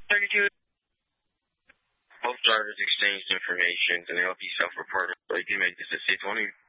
32. Both drivers exchanged information and they'll be self-reported, so you can make this a C20.